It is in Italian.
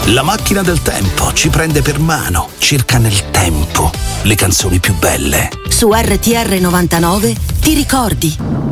La macchina del tempo ci prende per mano, cerca nel tempo le canzoni più belle. Su RTR 99 ti ricordi.